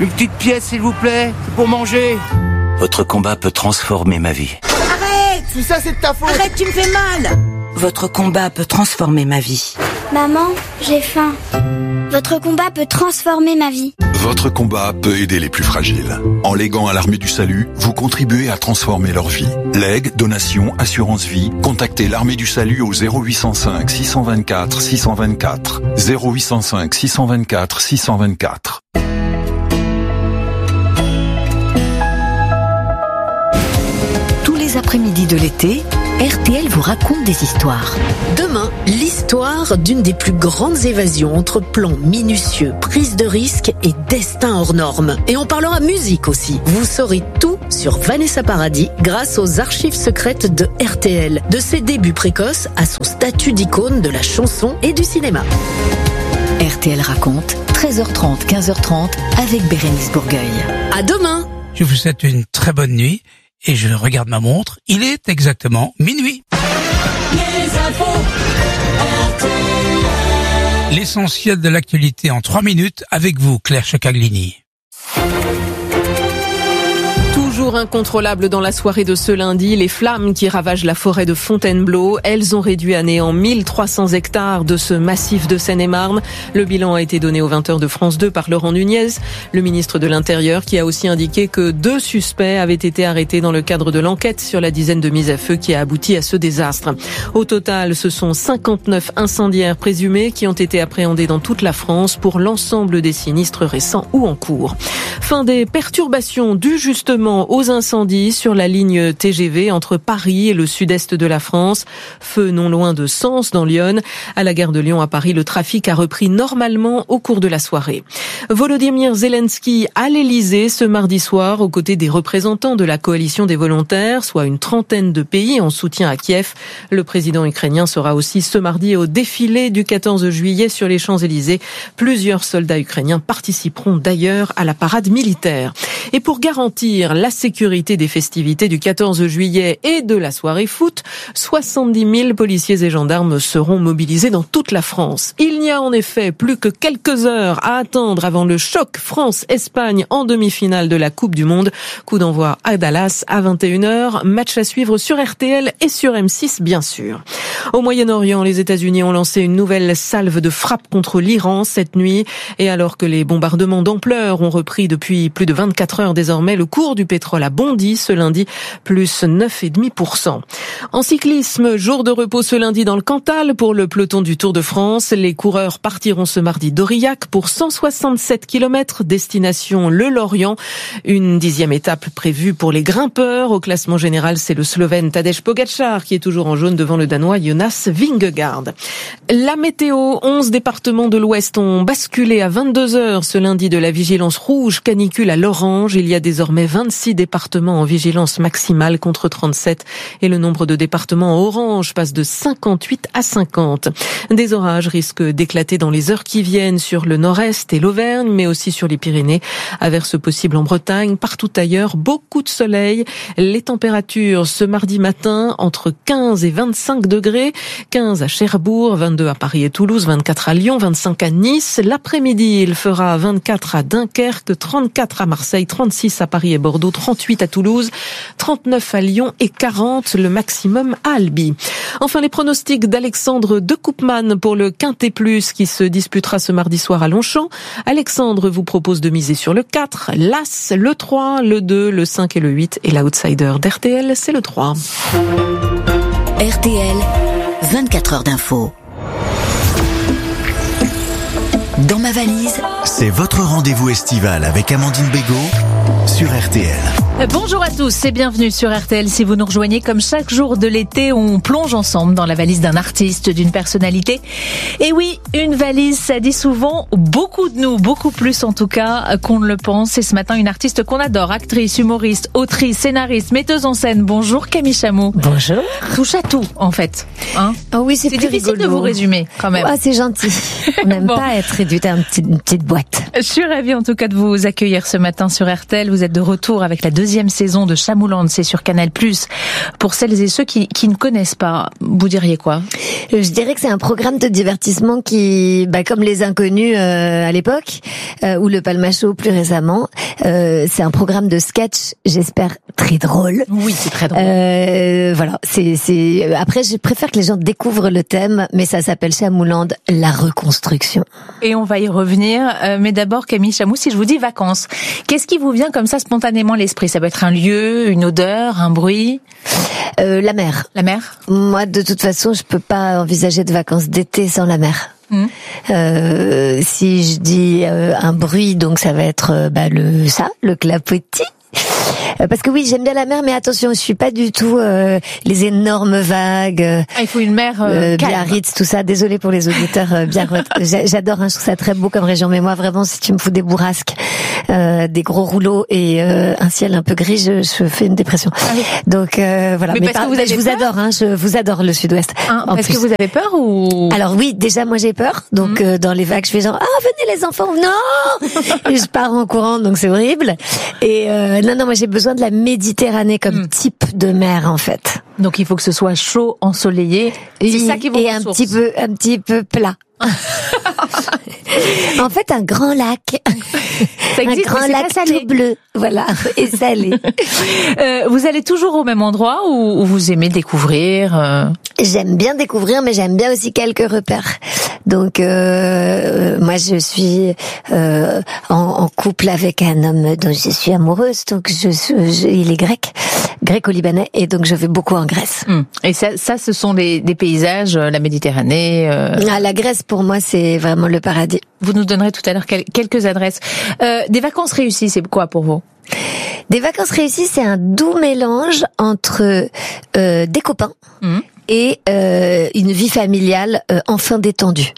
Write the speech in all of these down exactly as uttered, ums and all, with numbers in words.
Une petite pièce, s'il vous plaît, pour manger. Votre combat peut transformer ma vie. Arrête! Tout ça, c'est de ta faute. Arrête, tu me fais mal! Votre combat peut transformer ma vie. Maman, j'ai faim. Votre combat peut transformer ma vie. Votre combat peut aider les plus fragiles. En léguant à l'Armée du Salut, vous contribuez à transformer leur vie. Legs, donation, assurance vie, contactez l'Armée du Salut au zéro huit cent cinq six cent vingt-quatre six cent vingt-quatre. zéro huit cent cinq six cent vingt-quatre six cent vingt-quatre. Tous les après-midi de l'été, R T L vous raconte des histoires. Demain, l'histoire d'une des plus grandes évasions entre plans minutieux, prise de risque et destin hors norme. Et on parlera musique aussi. Vous saurez tout sur Vanessa Paradis grâce aux archives secrètes de R T L. De ses débuts précoces à son statut d'icône de la chanson et du cinéma. R T L raconte, treize heures trente, quinze heures trente avec Bérénice Bourgueil. À demain! Je vous souhaite une très bonne nuit. Et je regarde ma montre, il est exactement minuit. Les infos R T L. L'essentiel de l'actualité en trois minutes avec vous, Claire Chocaglini. Toujours incontrôlables dans la soirée de ce lundi, les flammes qui ravagent la forêt de Fontainebleau, elles ont réduit à néant mille trois cents hectares de ce massif de Seine-et-Marne. Le bilan a été donné aux vingt heures de France deux par Laurent Nunez, le ministre de l'Intérieur, qui a aussi indiqué que deux suspects avaient été arrêtés dans le cadre de l'enquête sur la dizaine de mises à feu qui a abouti à ce désastre. Au total, ce sont cinquante-neuf incendiaires présumés qui ont été appréhendés dans toute la France pour l'ensemble des sinistres récents ou en cours. Fin des perturbations dues justement aux incendies sur la ligne T G V entre Paris et le sud-est de la France. Feu non loin de Sens dans l'Yonne. À la gare de Lyon à Paris, le trafic a repris normalement au cours de la soirée. Volodymyr Zelensky à l'Elysée ce mardi soir aux côtés des représentants de la coalition des volontaires, soit une trentaine de pays en soutien à Kiev. Le président ukrainien sera aussi ce mardi au défilé du quatorze juillet sur les Champs-Élysées. Plusieurs soldats ukrainiens participeront d'ailleurs à la parade militaire. Et pour garantir la sécurité des festivités du quatorze juillet et de la soirée foot, soixante-dix mille policiers et gendarmes seront mobilisés dans toute la France. Il n'y a en effet plus que quelques heures à attendre avant le choc France-Espagne en demi-finale de la Coupe du Monde. Coup d'envoi à Dallas à vingt et une heures. Match à suivre sur R T L et sur M six bien sûr. Au Moyen-Orient, les États-Unis ont lancé une nouvelle salve de frappe contre l'Iran cette nuit. Et alors que les bombardements d'ampleur ont repris depuis plus de vingt-quatre heures désormais, le cours du pétrole a bondi ce lundi, plus neuf virgule cinq pour cent. En cyclisme, jour de repos ce lundi dans le Cantal pour le peloton du Tour de France. Les coureurs partiront ce mardi d'Aurillac pour cent soixante-sept kilomètres, destination le Lorient. Une dixième étape prévue pour les grimpeurs. Au classement général, c'est le Slovène Tadej Pogačar qui est toujours en jaune devant le Danois Jonas Vingegaard. La météo, onze départements de l'Ouest ont basculé à vingt-deux heures ce lundi de la vigilance rouge canicule à l'orange. Il y a désormais vingt-six départements en vigilance maximale contre trente-sept et le nombre de départements en orange passe de cinquante-huit à cinquante. Des orages risquent d'éclater dans les heures qui viennent sur le nord-est et l'Auvergne, mais aussi sur les Pyrénées. Averses possibles en Bretagne, partout ailleurs, beaucoup de soleil. Les températures ce mardi matin entre quinze et vingt-cinq degrés, quinze à Cherbourg, vingt-deux à Paris et Toulouse, vingt-quatre à Lyon, vingt-cinq à Nice. L'après-midi, il fera vingt-quatre à Dunkerque, trente-quatre à Marseille, trente-six à Paris et Bordeaux, trente-huit à Toulouse, trente-neuf à Lyon et quarante le maximum à Albi. Enfin, les pronostics d'Alexandre de Koopman pour le Quintet Plus qui se disputera ce mardi soir à Longchamp. Alexandre vous propose de miser sur le quatre, l'As, le trois, le deux, le cinq et le huit et l'outsider d'R T L, c'est le trois. R T L, vingt-quatre heures d'info. Dans ma valise, c'est votre rendez-vous estival avec Amandine Bégaud sur R T L. Bonjour à tous et bienvenue sur R T L. Si vous nous rejoignez, comme chaque jour de l'été, on plonge ensemble dans la valise d'un artiste, d'une personnalité. Et oui, une valise, ça dit souvent beaucoup de nous, beaucoup plus en tout cas qu'on ne le pense. Et ce matin, une artiste qu'on adore, actrice, humoriste, autrice, scénariste, metteuse en scène. Bonjour Camille Chamou. Bonjour. Touche à tout en fait. Hein oh oui, c'est, c'est plus difficile rigolo. de vous résumer quand même. Ah, c'est gentil. On n'aime bon. pas être réduite à une petite, une petite boîte. Je suis ravie en tout cas de vous accueillir ce matin sur R T L. Vous êtes de retour avec la deuxième deuxième saison de Chamouland, c'est sur Canal plus. Pour celles et ceux qui, qui ne connaissent pas, vous diriez quoi? Je dirais que c'est un programme de divertissement qui, bah, comme Les Inconnus euh, à l'époque, euh, ou le Palmacho plus récemment, euh, c'est un programme de sketch, j'espère très drôle. Oui, c'est très drôle. Euh, voilà, c'est, c'est. Après, je préfère que les gens découvrent le thème, mais ça s'appelle Chamouland, la reconstruction. Et on va y revenir, euh, mais d'abord Camille Chamou, si je vous dis vacances, qu'est-ce qui vous vient comme ça spontanément à l'esprit? Ça peut être un lieu, une odeur, un bruit? Euh, la mer. La mer? Moi, de toute façon, je peux pas envisager de vacances d'été sans la mer. Mmh. Euh, si je dis euh, un bruit, donc ça va être euh, bah, le ça, le clapotis. Parce que oui, j'aime bien la mer, mais attention, je suis pas du tout euh, les énormes vagues. Euh, ah, il faut une mer euh, euh, Biarritz, tout ça. Désolée pour les auditeurs euh, Biarritz. J'adore, hein, je trouve ça très beau comme région. Mais moi, vraiment, si tu me fous des bourrasques, euh, des gros rouleaux et euh, un ciel un peu gris, je, je fais une dépression. Ah oui. Donc euh, voilà. Mais, mais parce par, que vous avez je vous peur adore, hein, je vous adore le Sud-Ouest. Hein, parce plus. que vous avez peur ou? Alors oui, déjà moi j'ai peur. Donc mmh. euh, dans les vagues, je fais genre ah venez les enfants, non. Et je pars en courant, donc c'est horrible. Et euh, non non, moi j'ai besoin de la Méditerranée comme mmh. type de mer en fait. Donc il faut que ce soit chaud, ensoleillé. C'est ça qui vous et un petit peu, un petit peu plat. En fait, un grand lac. Ça existe, un grand lac tout bleu, voilà, et salé. euh, vous allez toujours au même endroit ou, ou vous aimez découvrir euh... J'aime bien découvrir, mais j'aime bien aussi quelques repères. Donc, euh, moi, je suis euh, en, en couple avec un homme dont je suis amoureuse. Donc, je, je, il est grec, gréco-libanais, et donc je vais beaucoup en Grèce. Hum. Et ça, ça, ce sont des, des paysages, la Méditerranée. Euh... Ah, la Grèce, pour moi, c'est vraiment le paradis. Vous nous donnerez tout à l'heure quelques adresses. Euh, des vacances réussies, c'est quoi pour vous? Des vacances réussies, c'est un doux mélange entre euh, des copains mmh. et euh, une vie familiale euh, enfin détendue.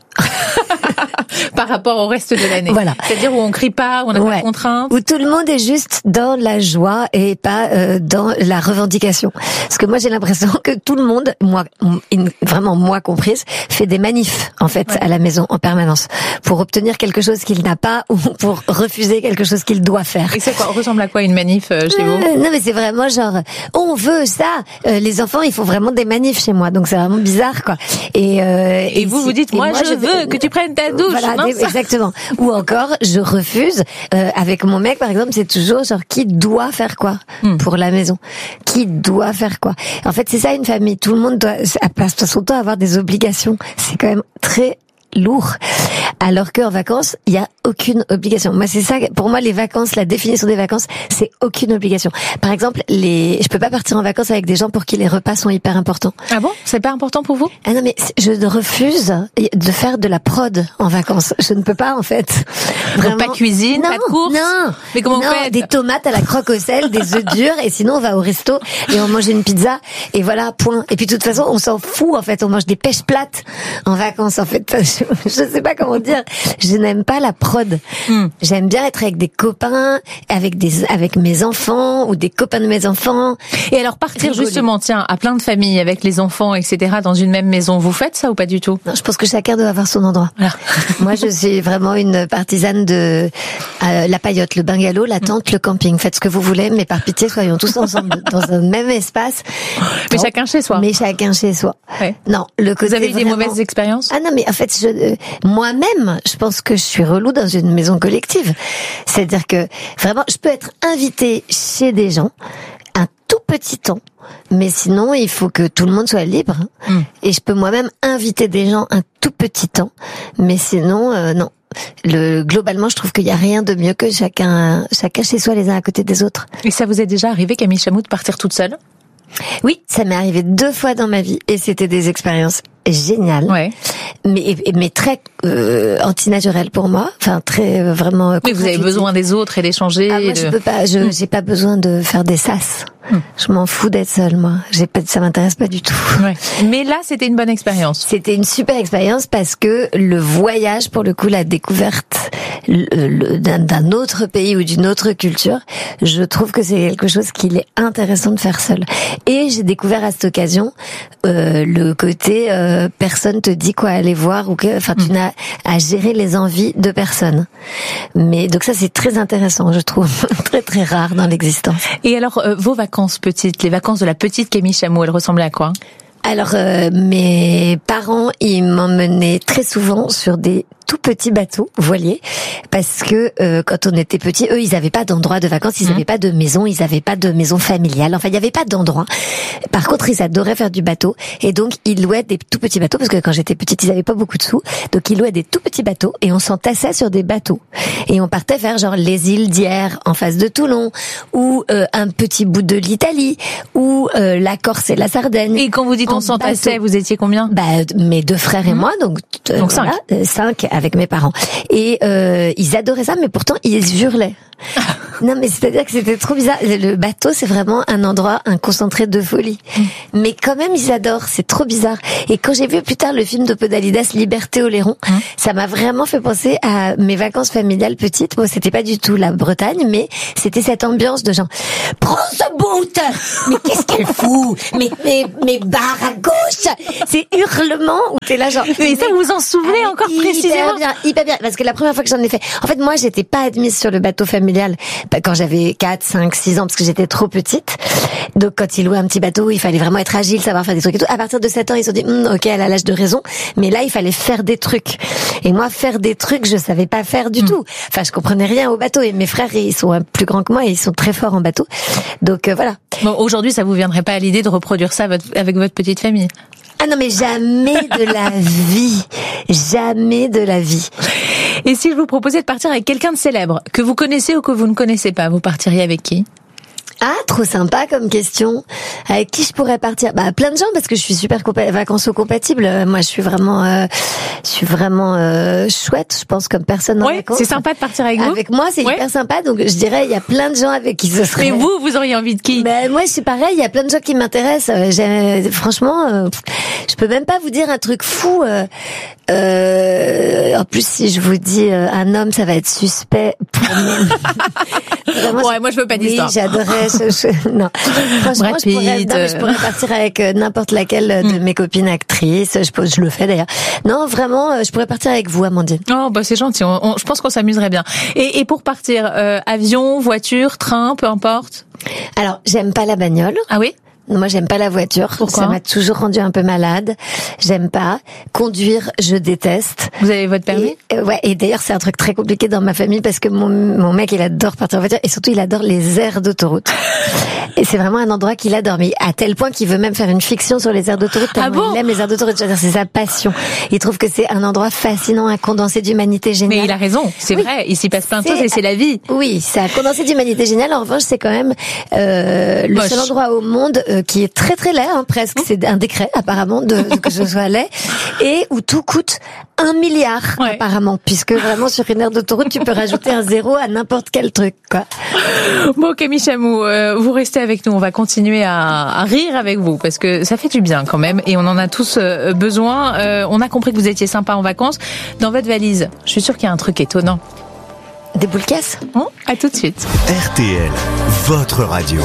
Par rapport au reste de l'année. Voilà. C'est-à-dire où on crie pas, où on n'a ouais. pas de contraintes. Où tout le monde est juste dans la joie et pas euh, dans la revendication. Parce que moi j'ai l'impression que tout le monde, moi vraiment moi comprise, fait des manifs en fait ouais. à la maison en permanence pour obtenir quelque chose qu'il n'a pas ou pour refuser quelque chose qu'il doit faire. Et c'est quoi, ressemble à quoi une manif euh, chez euh, vous? Non mais c'est vraiment genre on veut ça. Euh, les enfants il faut vraiment des manifs chez moi, donc c'est vraiment bizarre quoi. Et, euh, et, et vous vous dites moi, moi je, je veux que tu prennes ta douche. Voilà, non, des, exactement. Ou encore, je refuse. Euh, avec mon mec, par exemple, c'est toujours genre qui doit faire quoi hmm. pour la maison. Qui doit faire quoi. En fait, c'est ça une famille. Tout le monde doit, passe son temps à avoir des obligations. C'est quand même très lourd. Alors qu'en vacances, il y a aucune obligation. Moi, c'est ça. Pour moi, les vacances, la définition des vacances, c'est aucune obligation. Par exemple, les, je peux pas partir en vacances avec des gens pour qui les repas sont hyper importants. Ah bon? C'est pas important pour vous? Ah non, mais je refuse de faire de la prod en vacances. Je ne peux pas, en fait. Vraiment. Donc pas cuisine, non, pas de course. Non. Mais comment non, on fait? Des tomates à la croque au sel, des œufs durs, et sinon on va au resto et on mange une pizza et voilà, point. Et puis de toute façon, on s'en fout, en fait. On mange des pêches plates en vacances, en fait. Je, je sais pas comment dire. Je n'aime pas la prod. Mm. J'aime bien être avec des copains, avec des, avec mes enfants ou des copains de mes enfants. Et alors partir rigoler. Justement, tiens, à plein de familles avec les enfants, et cetera, dans une même maison, vous faites ça ou pas du tout? Non, je pense que chacun doit avoir son endroit. Voilà. Moi, je suis vraiment une partisane de euh, la paillote, le bungalow, la tente, mm. le camping. Faites ce que vous voulez, mais par pitié, soyons tous ensemble dans un même espace. Mais non, chacun chez soi. Mais chacun chez soi. Ouais. Non, le côté. Vous avez eu vraiment... des mauvaises expériences? Ah non, mais en fait, je, euh, moi-même, je pense que je suis relou dans une maison collective. C'est-à-dire que vraiment, je peux être invitée chez des gens un tout petit temps, mais sinon, il faut que tout le monde soit libre. Mm. Et je peux moi-même inviter des gens un tout petit temps, mais sinon, euh, non. Le, globalement, je trouve qu'il n'y a rien de mieux que chacun, chacun chez soi, les uns à côté des autres. Et ça vous est déjà arrivé, Camille Chamou, de partir toute seule? Oui, ça m'est arrivé deux fois dans ma vie et c'était des expériences géniales, ouais. mais mais très euh, antinaturelles pour moi, enfin très euh, vraiment. Mais vous avez besoin des autres et d'échanger. Ah, moi, de... je peux pas, je mmh. j'ai pas besoin de faire des sas. Mmh. Je m'en fous d'être seule, moi. J'ai pas, ça m'intéresse pas du tout. Ouais. Mais là, c'était une bonne expérience. C'était une super expérience parce que le voyage, pour le coup, la découverte le, le, d'un, d'un autre pays ou d'une autre culture, je trouve que c'est quelque chose qu'il est intéressant de faire seul. Et j'ai découvert à cette occasion euh, le côté euh, euh, personne te dit quoi aller voir ou que, enfin, tu mmh. n'as à gérer les envies de personne. Mais donc ça, c'est très intéressant, je trouve, très très rare dans l'existence. Et alors, euh, vos vacances petites, les vacances de la petite Camille Chamou, elles ressemblaient à quoi ? Alors, euh, mes parents, ils m'emmenaient très souvent sur des tout petits bateaux voiliers, parce que euh, quand on était petits, eux, ils n'avaient pas d'endroit de vacances, ils n'avaient mmh. pas de maison, ils n'avaient pas de maison familiale, enfin, il n'y avait pas d'endroit. Par contre, ils adoraient faire du bateau, et donc ils louaient des tout petits bateaux, parce que quand j'étais petite, ils n'avaient pas beaucoup de sous, donc ils louaient des tout petits bateaux, et on s'entassait sur des bateaux. Et on partait faire genre les îles d'Hyères, en face de Toulon, ou euh, un petit bout de l'Italie, ou euh, la Corse et la Sardaigne. Et quand vous dites on s'entassait, vous étiez combien ? Bah, mes deux frères et mmh. moi, donc, euh, donc voilà, cinq. Euh, cinq avec mes parents. Et euh, ils adoraient ça, mais pourtant ils hurlaient. Non, mais c'est-à-dire que c'était trop bizarre. Le bateau, c'est vraiment un endroit, un concentré de folie. Mmh. Mais quand même, ils adorent. C'est trop bizarre. Et quand j'ai vu plus tard le film de Podalides, Liberté Oléron, mmh. ça m'a vraiment fait penser à mes vacances familiales petites. Bon, c'était pas du tout la Bretagne, mais c'était cette ambiance de genre, prends ce bout! Mais qu'est-ce qu'elle fout? Mais, mais, mais barre à gauche! C'est hurlement où t'es là genre. Mais ça, vous vous en souvenez ah, encore hyper précisément? Bien, hyper bien. Parce que la première fois que j'en ai fait, en fait, moi, j'étais pas admise sur le bateau familial quand j'avais quatre, cinq, six ans, parce que j'étais trop petite. Donc, quand ils louaient un petit bateau, il fallait vraiment être agile, savoir faire des trucs et tout. À partir de sept ans, ils se sont dit, hm, ok, elle a l'âge de raison. Mais là, il fallait faire des trucs. Et moi, faire des trucs, je savais pas faire du mmh. tout. Enfin, je comprenais rien au bateau. Et mes frères, ils sont plus grands que moi et ils sont très forts en bateau. Donc, euh, voilà. Bon, aujourd'hui, ça vous viendrait pas à l'idée de reproduire ça avec votre petite famille? Ah non, mais jamais de la vie. Jamais de la vie. Et si je vous proposais de partir avec quelqu'un de célèbre, que vous connaissez ou que vous ne connaissez pas, vous partiriez avec qui? Ah, trop sympa comme question. Avec qui je pourrais partir? Bah, plein de gens, parce que je suis super compa- vacances-compatible. Moi, je suis vraiment, euh, je suis vraiment euh, chouette, je pense, comme personne en ouais, vacances. C'est sympa de partir avec vous. Avec moi, c'est ouais. hyper sympa. Donc, je dirais, il y a plein de gens avec qui ce serait. Mais vous, vous auriez envie de qui? Ben, moi, je suis pareil. Il y a plein de gens qui m'intéressent. J'ai, franchement, euh, je peux même pas vous dire un truc fou. Euh, euh, en plus, si je vous dis euh, un homme, ça va être suspect pour moi. Vraiment, ouais, moi, je veux pas d'histoire. Oui, j'adorerais. Je, je, non, franchement, je pourrais, non, mais je pourrais partir avec euh, n'importe laquelle de mm. mes copines actrices. Je, je le fais d'ailleurs. Non, vraiment, euh, je pourrais partir avec vous, Amandine. Oh, bah c'est gentil. On, on, je pense qu'on s'amuserait bien. Et, et pour partir, euh, avion, voiture, train, peu importe. Alors, j'aime pas la bagnole. Ah oui? Moi, j'aime pas la voiture. Pourquoi? Ça m'a toujours rendu un peu malade. J'aime pas. Conduire, je déteste. Vous avez votre permis? Et, euh, ouais. Et d'ailleurs, c'est un truc très compliqué dans ma famille parce que mon, mon mec, il adore partir en voiture et surtout, il adore les aires d'autoroute. Et c'est vraiment un endroit qu'il adore. Mais à tel point qu'il veut même faire une fiction sur les aires d'autoroute. Ah bon? Il aime les aires d'autoroute. C'est sa passion. Il trouve que c'est un endroit fascinant, un condensé d'humanité génial. Mais il a raison. C'est oui. vrai. Il s'y passe plein de choses et c'est la vie. Oui, c'est un condensé d'humanité génial. En revanche, c'est quand même euh, le Moche. seul endroit au monde euh, qui est très très laid, hein, presque. C'est un décret apparemment de, de que je sois laid et où tout coûte un milliard ouais. apparemment, puisque vraiment sur une aire d'autoroute tu peux rajouter un zéro à n'importe quel truc, quoi. Bon, Camille Chamou, euh, vous restez avec nous. On va continuer à, à rire avec vous parce que ça fait du bien quand même et on en a tous euh, besoin. Euh, on a compris que vous étiez sympa en vacances. Dans votre valise, je suis sûre qu'il y a un truc étonnant. Des boules caisses. Bon, à tout de suite. R T L, votre radio.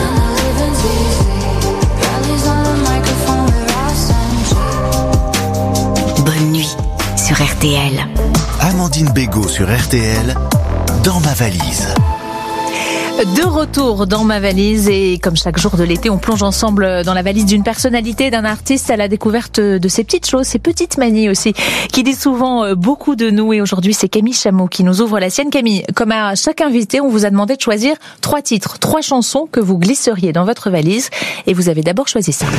Bonne nuit sur R T L. Amandine Bégaud sur R T L, dans ma valise. De retour dans ma valise et comme chaque jour de l'été, on plonge ensemble dans la valise d'une personnalité, d'un artiste à la découverte de ces petites choses, ces petites manies aussi, qui disent souvent beaucoup de nous. Et aujourd'hui, c'est Camille Chamou qui nous ouvre la sienne. Camille, comme à chaque invité, on vous a demandé de choisir trois titres, trois chansons que vous glisseriez dans votre valise. Et vous avez d'abord choisi ça.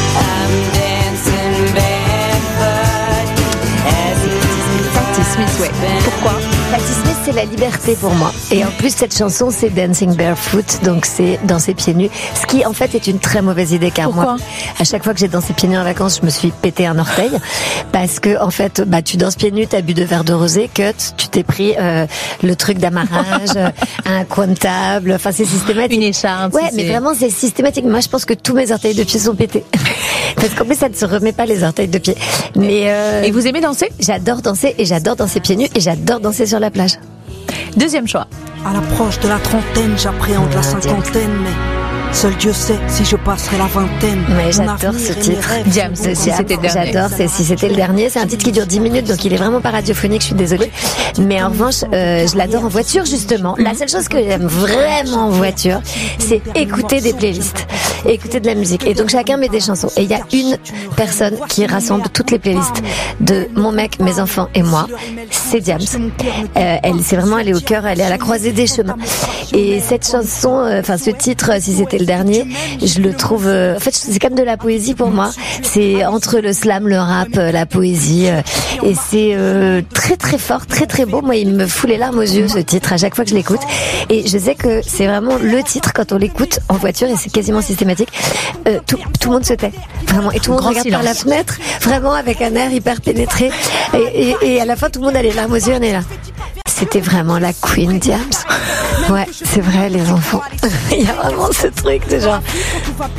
Patti Smith, ouais. Pourquoi ? Patti Smith, c'est la liberté pour moi. Et en plus, cette chanson, c'est Dancing Barefoot, donc c'est danser pieds nus. Ce qui, en fait, est une très mauvaise idée, car Pourquoi moi, à chaque fois que j'ai dansé pieds nus en vacances, je me suis pété un orteil. Parce que, en fait, bah, tu danses pieds nus, t'as bu deux verres de rosé, cut, tu t'es pris euh, le truc d'amarrage, un coin de table, enfin, c'est systématique. Une écharpe. Ouais, c'est... mais vraiment, c'est systématique. Moi, je pense que tous mes orteils de pied sont pétés. Parce qu'en plus, ça ne se remet pas, les orteils de pied. Mais euh, Et vous aimez danser ? J'adore danser, et j'adore danser pieds nus, et j'adore danser sur la plage. Deuxième choix. À l'approche de la trentaine, j'appréhende la cinquantaine, mais Seul Dieu sait si je passerai la vingtaine. Mais j'adore ce titre. Diams, si c'était le dernier. J'adore, c'est si c'était le dernier. C'est un titre qui dure dix minutes, donc il est vraiment pas radiophonique, je suis désolée. Mais en revanche, euh, je l'adore en voiture, justement. La seule chose que j'aime vraiment en voiture, c'est écouter des playlists, écouter de la musique. Et donc chacun met des chansons. Et il y a une personne qui rassemble toutes les playlists de mon mec, mes enfants et moi. C'est Diams. Euh, elle, c'est vraiment, elle est au cœur, elle est à la croisée des chemins. Et cette chanson, enfin euh, ce titre, si c'était le dernier, je le trouve, euh, en fait, c'est comme de la poésie pour moi. C'est entre le slam, le rap, euh, la poésie, euh, et c'est euh, très très fort, très très beau. Moi, il me fout les larmes aux yeux, ce titre, à chaque fois que je l'écoute. Et je sais que c'est vraiment le titre quand on l'écoute en voiture, et c'est quasiment systématique. Euh, tout, tout le monde se tait, vraiment, et tout le monde regarde par la fenêtre, vraiment avec un air hyper pénétré. Et, et, et à la fin, tout le monde a les larmes aux yeux, on est là. C'était vraiment la Queen Diams. Ouais, c'est vrai, les enfants. Il y a vraiment ce truc de genre,